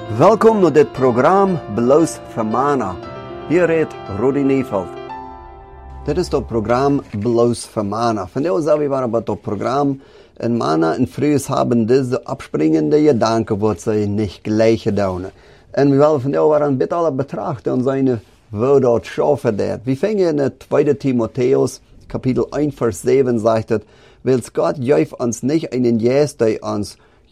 Welkom naar dit programma Bloos voor Mana. Hier redt Rudy Neefeld. Dit is het programma Bloos voor Mana. Vandaag zou we waren bij het programma en Mana en Frühs hebben deze opspringende gedanken wat zij niet gleich doen. En we willen vandaag waren een beetje alle betrachten en zijn woord schaffen dat. We vingen in het 2 Timotheus, kapitel 1, vers 7 zegt het, wils Gott geeft ons niet einen Geist, die ons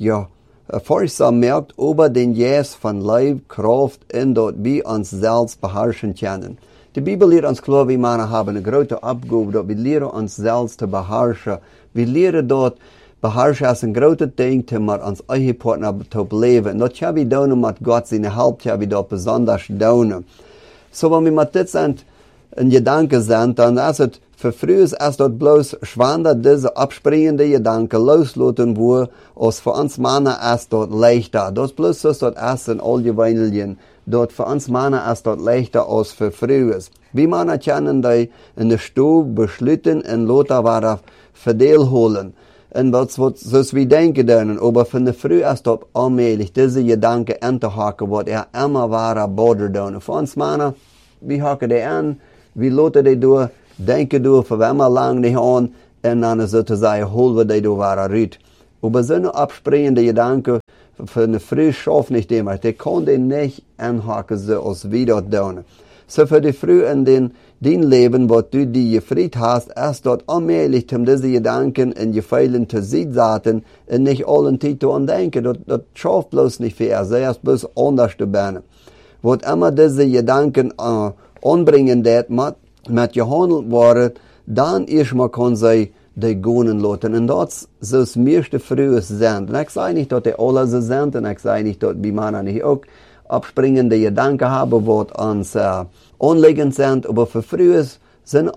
furchtzaam merkt over den Geist van Leib, Kraft en dat we ons zelfs beherrschen kunnen. De Bibel leert ons geloof we mannen hebben een grote opgave dat we leren ons zelfs te beherrschen. We leren dat beherrschen als een grote ding te met ons eigen partner te beleven. En dat gaan we doen met God zijn hulp, gaan we dat bijzonders doen. Zo wanneer we met dit zijn in gedanken zijn, dan is het verfrühs als dat bloos schwander deze opspringende gedanken loslaten wordt, als voor ons mannen is dat leichter. Dat is bloos zoals dat is in algemeen, dat voor ons mannen is dat leichter als verfrühs. We mannen kunnen die in de stoel besluiten en later waar verdeel holen. En wat zoals we denken doen, maar van de früh is dat allmählich deze gedanken in te haken, wat immer waar border doen. Voor ons mannen, we haken die aan, we laten die door, denken door voor immer lang niet aan, en dan sozusagen holen we die door waar uit. Maar zo'n opspringende gedanken van de früh schaf niet immer. Die kon die niet aanhaken zoals we dat doen. Zo voor de früh in din leven wat du die gevrijd hast, is dat allmählich om deze gedanken en gevoelens te zien zaten en niet allen tijd te aandenken. Dat schaf bloos niet veel. Zij is bloos anders te binnen. Wat immer deze gedanken aanbrengen dat met gehandeld worden, dan eerst maar kan zij die gaan laten. En dat is zoals meeste frühs zijn. En ik zei niet dat die alle zo zijn, en ik zei niet dat we mannen niet ook opspringende gedanken hebben wat ons aanliggend zijn, maar voor frühs zijn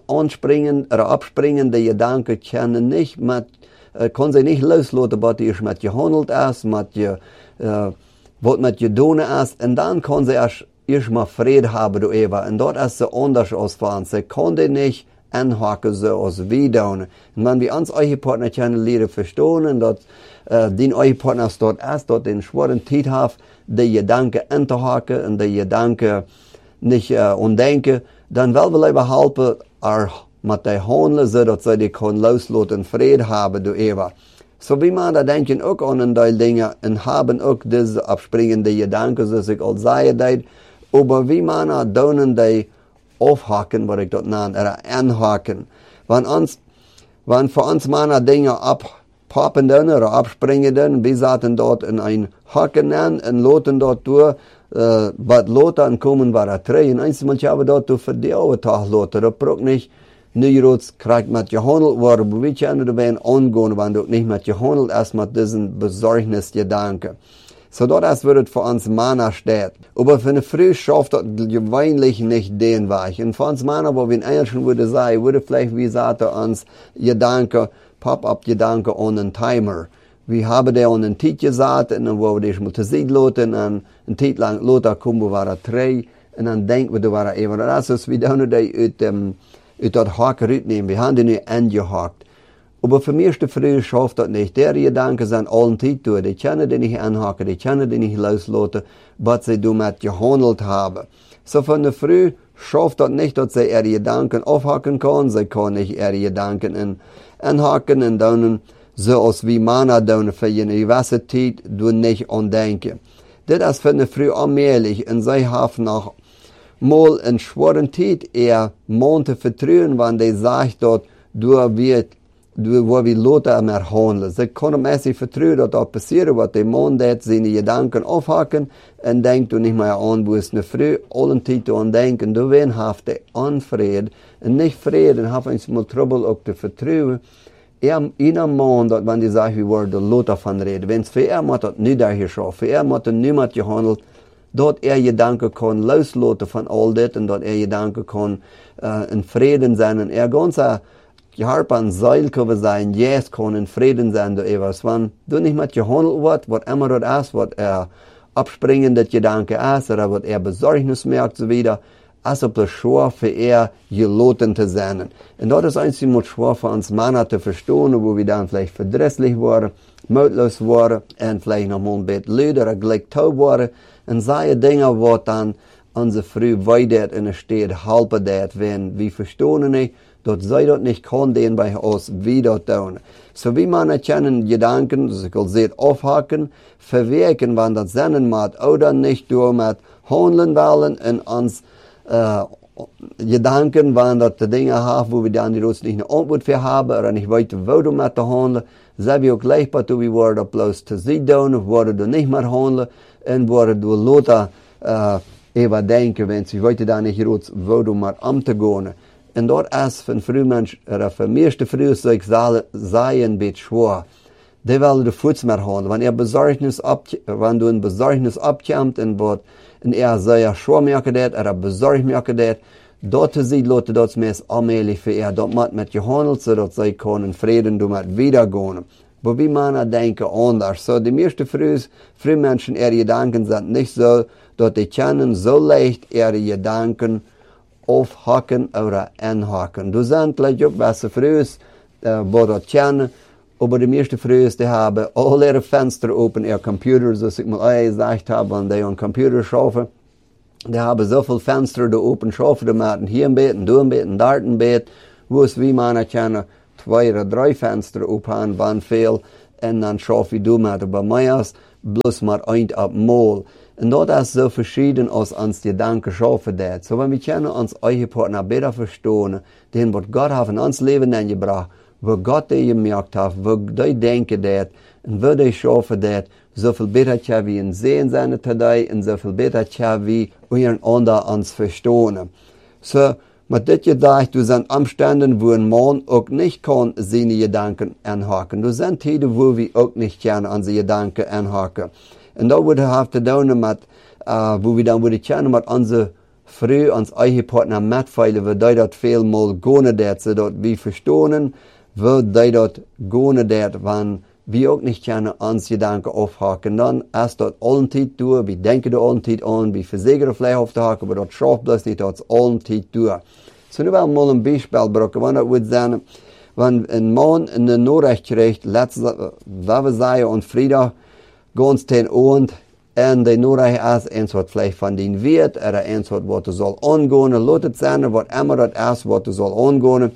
opspringende gedanken kunnen niet kan zij niet loslaten wat eerst met gehandeld is, wat met je doen is, en dan kan zij eerst maar vrede hebben door Eva. En dat is zo anders als voor ons. Zij konden niet aanhaken zoals we doen. En wanneer we ons eigen partner kunnen leren verstaan, en dat die eigen partner dat is, dat een zware tijd heeft, die gedanken in te haken en die gedanken niet ontdenken, dan willen we liever helpen met die handelen, zodat zij die kan loslaten en vrede hebben door Eva. Zo wie mannen denken ook aan een deel dingen en hebben ook deze opspringende gedanken, zoals ik al zei, maar wie mannen doen die afhaken, wat ik dat noem, aanhaken. Want voor ons mannen dingen oppoppen doen, of opspringen doen, we zaten dat in een haken aan en laten dat door, wat later en komen waar terug. En eens moet je dat door verdelen toch laten. Dat braucht niet nu rood krijgt met gehandeld worden, maar we kunnen erbij aangaan, want ook niet met gehandeld is met deze bezorgnisgedanken. Zodat es wird für uns Männer steht. Aber für eine Früh schafft das gewöhnlich nicht den Weg. Und für uns Männer, wo wir in Englischen würde vielleicht wie sagte uns Gedanken, Pop-up Gedanken an einen Timer. Wir haben da an einen Zeit gesagt, und dann wo wir das moeten zien laten, und een tijd lang later komen we waar terug, en dan denken we, waar even. Dat is, we doen die uit dat haken uitnemen. We hebben die nu ingehakt. Aber für mich der Früh schafft das nicht. Der Gedanken sind allen Zeit durch. Die können die nicht anhaken, die können die nicht loslassen, was sie damit gehandelt haben. So von der Früh schafft das nicht, dass sie ihre Gedanken aufhaken kann. Sie kann nicht ihre Gedanken anhaken und dann, so als wie Männer tun, für eine gewisse Zeit nicht andenken. Das ist von der Früh allmählich und sie haben noch mal in schweren Zeit eher Monate vertrauen, wenn die sagt, dass waar we later meer handelen. Ze kunnen mensen vertrouwen dat dat passiert, wat die man deed, zijn gedanken afhaken en denkt er niet meer aan, wo es eine Früh allen tijd aan denken, door wen heeft hij onvrede en niet vrede en heeft eens mal trouble ook te vertrouwen. Een man dat wanneer die zegt, we worden later van reden. Wens voor moet dat niet daar geschaffen, voor moet er niemand gehandeld, dat gedanken kan loslaten van al dit en dat gedanken kan in vrede zijn en ganze je harp aan zeil kunnen zijn, yes, kan in vrede zijn door etwas. Want du niet met gehandeld wordt, wat immer dat is, wat opspringen dat gedanken is, of wat bezorgnis merkt, zo wieder, als op de schwar voor gelaten te zijn. En dat is eins, die moet schwar voor ons mannen te verstaan, wo wir dann vielleicht verdrießlich worden. moedeloos worden en vielleicht nog maar een beetje luider gelijk taub worden. En zij dingen wat dan onze vrouw weidet in de stad helpen dat, wenn we verstaan niet, dat zij dat niet kan doen bij ons, wie dat doen. So wie man kennen gedanken, dus ik wil zeggen afhaken, verwerken, wanneer dat zinnen maat, oder niet door met handelen willen en ons gedanken, wanneer dat de dingen hebben, wo we dan die rots niet een antwoord voor hebben, of niet weten hoe met te handelen, zijn we ook leefbaar toe, we worden bloos te zien doen, worden er niet meer handelen, en worden door later even denken, wenn ze weten dan niet rots hoe maar om te gaan. En dat is van vroegmens, voor meeste vroeg zou ik zeggen, een beetje zwaar. Die willen de voets meer handelen. Wanneer du een bezorgnis opkomt en zei schwaar maken dat, bezorgd maken dat te zien laten dat meest allmählich voor dat moet met je handelt, zodat zij kunnen vrede doen met wiedergaan. Maar wie mannen denken anders. So, de meeste vroegmensen, gedanken zijn niet zo, dat die kunnen zo leicht gedanken afhaken oder aanhaken. Du zijn gleich ook was ze vroeg, wat dat kennen, aber de meeste vroeg, die hebben al ihre Fenster open, ihre Computer, zoals ik mal gezegd heb, wanneer die een computer schaffen. Die hebben zoveel Fenster de open schaffen, die maken hier een beetje, daar een beetje, daar een beetje, wo es wie mannen kennen, 2 oder 3 Fenster open, van veel, en dan schaffen we door met, bij mij is bloos maar eind op mol. En dat is zo verschieden als ons gedanken schaffen dat. So, wenn we kunnen ons eigen partner beter verstaan, den wat God heeft in ons leven ingebracht, wo God die gemerkt heeft, wo die denken dat, en wo die schaffen dat, zoveel beter kunnen we in zin zijn today, en zoveel beter kunnen we een ander ons verstaan. So, met dit gedacht, du zijn omstanden, wo een man ook niet kan zijn gedanken aanhaken. Er zijn tijden, wo we ook niet kunnen onze gedanken aanhaken. En dat wordt have te doen met, wo we dan worden kennen met onze vrouw, ons eigen partner metveilen, we die dat veel mal gaan dat, zodat we verstaan, we die dat gaan dat, wanneer we ook niet kunnen ons gedanken afhaken. Dan is dat altijd door, we denken er altijd aan, we verzekeren vlees af te haken, maar dat schaft bloos niet, dat is altijd door. So nu wel mal een bijspel brokken, want dat wordt zijn, wanneer een man in de Noorrecht krijgt, wat we zeggen, on vrijdag, ganz ten Abend, en de Noorrecht is eens wat vlees van die weet, eens wat er zal aangaan, laat het zijn, wat immer dat is, wat er zal aangaan,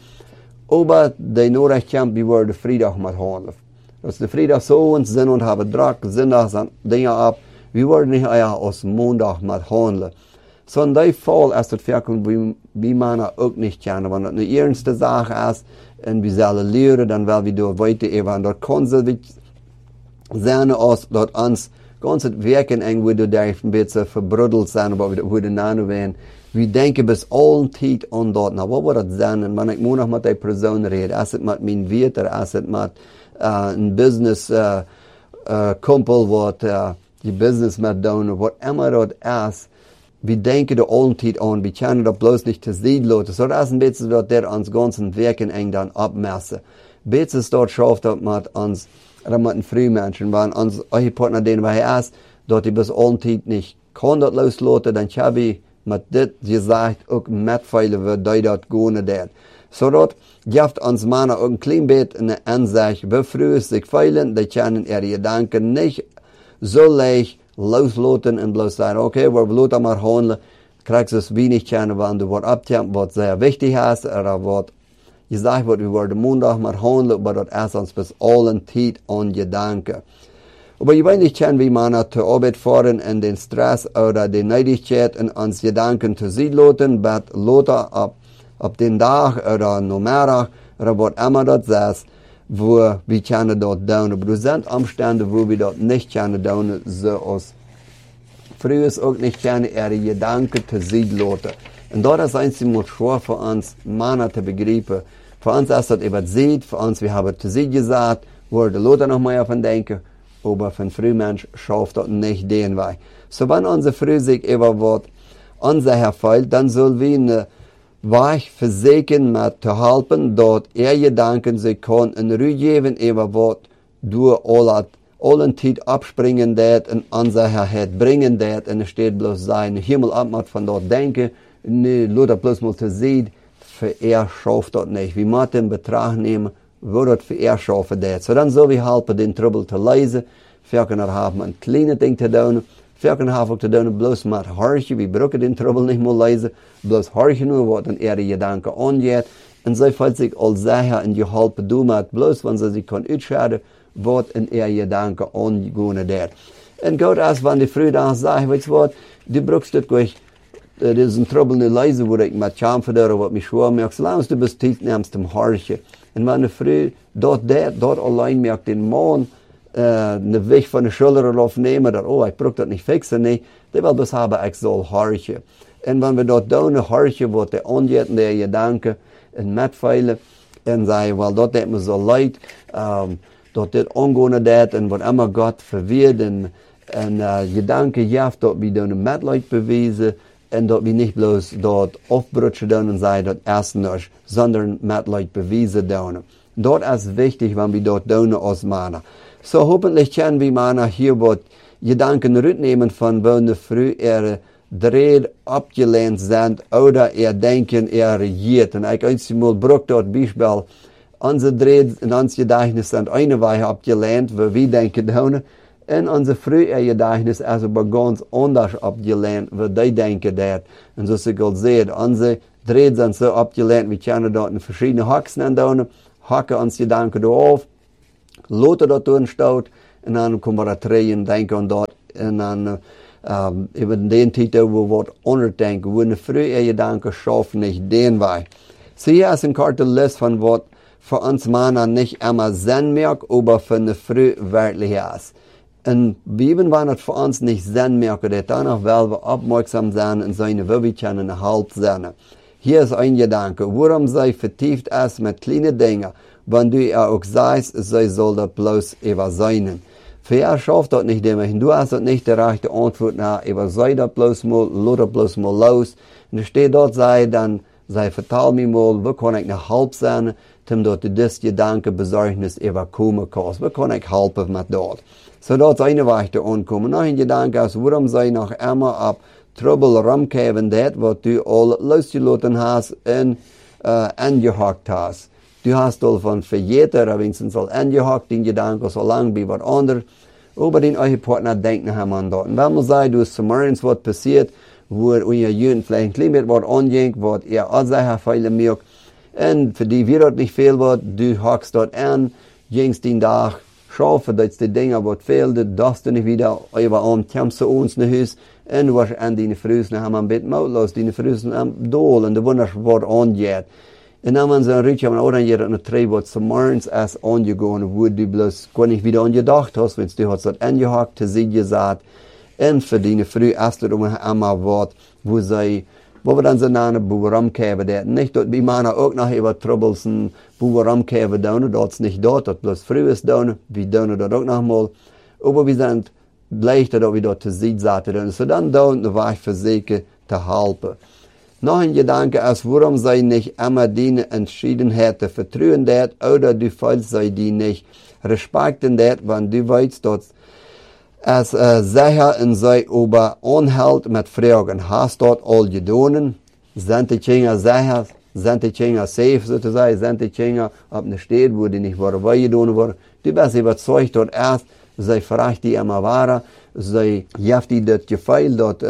aber de Noorrecht komt, die worden vrijdag met handelen. Dus de vrijdag zo en zijn en hebben drak, zondag zijn dingen op, we worden niet als maandag met handelen. So in die geval is het verkomen, wie mannen ook niet kennen, want het de eerste zaak is, en we zullen leren, dan wel we door weten, even dat kan ze zijn als dat ons ganz het werken en we daar een beetje verbruddeld zijn, wat we worden nadenken. We denken best altijd aan dat. Nou, wat wordt dat zijn? En wanneer ik moet nog met die persoon reden, als het met mijn weter, als het met een business kumpel wat je business met doen, wat immer dat is, we denken er altijd aan, we kunnen dat bloos niet te zien laten. So dat is een beetje dat der ons ganzen werken en dan opmessen. Beetje is dat schaft dat met ons, dat met een vrije mensen, want ons eigen partner den wij is, dat hij best altijd niet kan dat loslaten, dan heb je met dit gezegd ook metveilen we die dat gaan deed. Zodat geeft ons mannen ook een klein beetje een aanzicht, we vroegen zich veilen, die kunnen er gedanken niet zo leicht loslaten en bloos zeggen, oké, we laten maar handelen, krijg je dus weinig kennen, want er wordt opgekomen wat zeer wichtig is, er wordt gezegd wordt, we worden maandag maar handelen, maar dat is ons bis allen tijd aan gedanken. Maar je weet niet, kunnen we mannen te arbeid voeren en den stress oder de neidigheid en ons gedanken te zien laten, maar later op den dag oder namiddag, er wordt immer dat is, wo we kunnen dat doen. Maar er zijn omstanden wo we dat niet kunnen doen, zoals vroeger ook niet kunnen er gedanken te zien laten. En dat is eindelijk schwer voor ons mannen te begrijpen. Voor ons is dat even ziet, voor ons we hebben het te zien gezegd, worden later nog maar van denken, maar van vroeg mens schafft dat niet den wij. So wenn onze vroeg zich even wat onze herfällt, dan zullen we een weg verzekeren met te helpen, dat gedanken zich kan een ruw geven even wat door allen tijd opspringen dat en onze herheid brengen dat en er steht bloos zijn, helemaal op met van dat denken, nee, laat dat bloos maar te zien, für schafft dat niet. We moeten in betracht nemen, wo dat verschaffen deed. So dan zou we helpen den trouble te lezen. Veel kunnen er hebben een kleine ding te doen. Veel kunnen hebben ook te doen bloos met hartje. We broeken den trouble niet meer lezen. Bloos hartje nu wat een ere gedanken aangeeft. En zij voelt zich al zeker en je helpen doen met bloos, want ze zich kan uitschrijven wat een ere gedanken aangaan deed. En God als van die vrijdag zegt, weet je wat, die broekst dit gelijk. Er is een trouble nu lezen waar ik met Cham verdeur wat me schwaar merkt. Zolang je bestiet neemt hem hartje. En wanneer vrij dat alleen merkt den man de weg van de schulter afnemen, dat ik broek dat niet fixen, nee, die wil dus hebben ik zal hartje. En wanneer we dat doen, een hartje wordt de onjet de gedanken en metveilen en zei, wel dat deed me zo leid, dat dit ongoen deed en wat immer God verweerd en gedanken jaft dat we doen met leid bewijzen. En dat we niet bloos dat afbrutsen doen en zei dat eerst nog, zonder met leid bewijzen doen. Dat is wichtig, wanneer we dat doen als mannen. So hopelijk kunnen we mannen hier wat gedanken uitnemen van wanneer vroeger dreed opgeleend zijn, oder denken regiert. En ik eenmaal broek dat bijspel, onze dreed en onze gedachtenis zijn een wij opgeleend, waar we denken doen. En onze vroeger gedachtenis is aber ganz anders opgeleend, wat die denken dat. En zoals ik al zei, onze dreed zijn zo opgeleend, we kunnen dat in verschillende hakken doen, hakken ons gedanken eraf, laten dat doen stout, en dan komen we dat draaien, denken aan dat, en dan in den tijd we wat onderdenken, we een vroeger gedanken schaffen niet den wij. So hier is een korte list van wat voor ons mannen niet immer Sinn merkt, aber für de früh werkelijk is. En even wanneer het voor ons niet Sinn merkt, dat dan nog wel we opmerksam zijn en zijn we kunnen helpen zijn. Hier is een gedanke, waarom zij vertiefd is met kleine dingen, wanneer du ook zegt, zij zal dat bloos even zijn. Voor jou schafft dat niet immer, du hast dat niet de rechte antwoord na, even zij dat bloos mal, laat dat bloos mal los. En er staat dat zij dan, zij vertaal me mal, we kan ik nog helpen zijn, omdat de dus gedanke bezorgnis even komen kan. We kan ik helpen met dat. So dat is een weg te aankomen. Nog een gedanke is, waarom zij nog immer op trouble rumkeven dat wat du al losgelaten hast en aangehakt hast. Du hast al van vergeten, wenigstens al aangehakt, die gedanke zo lang bij wat ander. Over den eigen partner denken hem aan dat. En wenn man zei, du is morgens wat passiert, wo je jeugd vielleicht een klein beetje wat aangeeft, wat al zeggen veilen merkt. En voor die weer dat niet veel wordt, du hakst dat aan, jengst die dag, schaffen dat de dingen wat veelde, dat du niet wieder over aan, kommst zu ons naar huis, en du was aan die vrouwen hebben een beetje moutloos, die vrouwen aan dol, en de wonders wat aangeeft. En dan man zo'n ritje, maar ook dan je dat een tree wat zo morgens is aangegaan, wo du bloos gewoon niet wieder aan gedacht hast, want du hast dat aangehakt, te zien gezet, en voor die vrouw is er om een wat, wo zij, wo we dan zo naar een boeramkeven dat. Niet dat bij mannen ook nog even troubles een boeramkeven doen, dat is niet dat bloos vrouw is doen, we doen dat ook nog mal. Maar we zijn blij dat we dat te zien zaten doen. So dan doen de weg verzekeren te helpen. Nog een gedanke is, waarom zij niet immer die entscheidenheden vertrouwen dat, oder du voelt zij die niet respecten dat, want du weet dat als zeker en zij over aanhoudt met vragen, hast dat al gedaan? Zijn die dingen zeker? Zijn die dingen safe, zo te zeggen? Zijn die dingen op een stad waar die niet worden weggedaan worden? Du bent overtuigd dat eerst, zij vraagt die immer waren, zij geeft die dat gevoel dat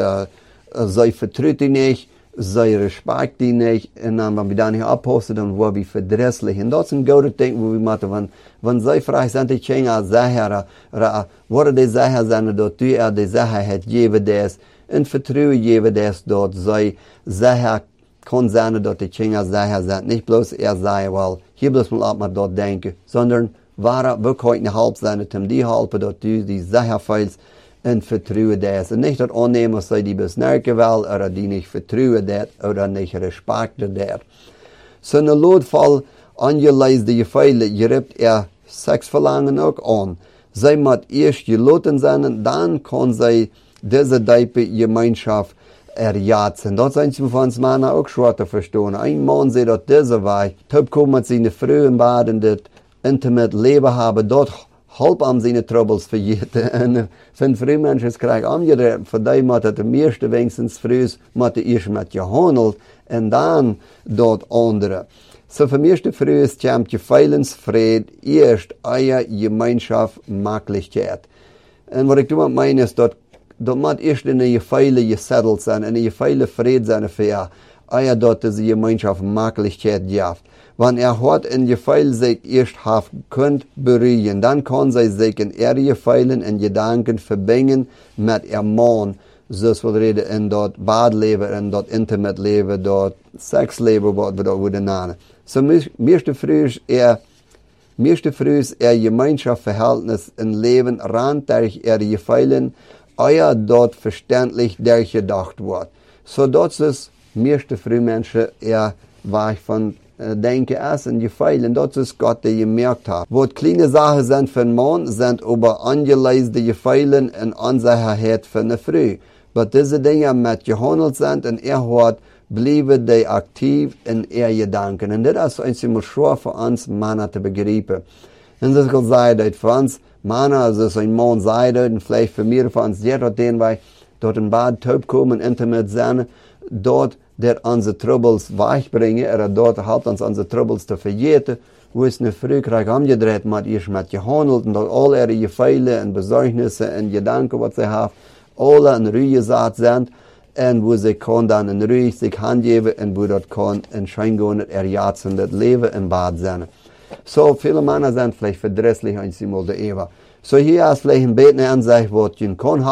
zij vertrouwt die niet, zij respect die niet, en dan wanneer we daar niet oppassen, dan worden we verdrietig. En dat is een goede ding waar we moeten, want zij vraagt, zijn die dingen zeker, worden die zeker zijn dat u die zekerheid geven des, en vertrouwen geven des, dat zij zeker kan zijn dat die dingen zeker zijn. Niet bloos zeggen, wel, hier bloos maar op met dat denken, sondern we kunnen helpen zijn, om die helpen dat u die zeker voelt, en vertrouwen dat. En niet dat aannemers zij die besnerken wel, of die niet vertrouwen dat, of niet respecten dat. Zo'n loodval aangeleid die gevoel, je hebt seksverlangen ook aan. Zij moet eerst gelaten zijn, dan kan zij deze diepe gemeenschap erjagen. Dat zijn ze van ons mannen ook schwer te verstaan. Een man zei dat deze weg, top komt met zijn vrouwen baden, dat intimate leven hebben, dat help am seine troubles vergeten. En van vrij mensen krijgen omgedraaid. Voor die moet het de meeste wenigstens vrees moet eerst met je handelt en dan dat andere. So voor meeste vrees komt je veilensvrede eerst eier gemeenschap makkelijkheid. En wat ik doe met mij is dat moet eerst in je veile gesetteld zijn en in je veile vrede zijn voor eier dat deze gemeenschap makkelijkheid geeft. Want hat in je veil zich eerst heeft kunt bereiken, dan kan zij zich in je veilen en gedanken verbinden met man. Zoals we reden in dat badleven en dat intimate leven, dat seksleven wat we dat willen namen. So meeste vrees gemeenschapsverhältnis in leven rantig je veilen, eier dat verständlich durchgedacht wordt. So dat is meeste vrij mensen waar ik van denken is en je veilen, dat is Gott die gemerkt hat. Wat kleine Sachen sind für einen Mann, sind aber angeleiste je veilen en Unsicherheit für eine Frau. Aber diese Dinge mit gehandelt sind und hat, blijven die actief in gedanken. En dit is eins schwer voor ons mannen te begrijpen. En dat ik al zei, dat voor ons mannen, als een man zei dat, en vielleicht voor meer van ons, dat wij tot een bad tuip komen, intimate zijn, dat onze troubles wegbrengen, er dat helpt ons onze troubles te vergeten, wo es een vrouw krijgt omgedraaid, maar eerst met gehandeld, en dat al je veilen en bezorgnissen en gedanken wat ze heeft, alle een ruwe zaad zijn, en wo ze kan dan in ruhig zich handgeven en wo dat kan in schijngoed erjaatsen dat leven in bad zijn. So viele mannen zijn vielleicht verdrießlich einmal de Eva. So hier is vielleicht een beetje aan zich wat je kan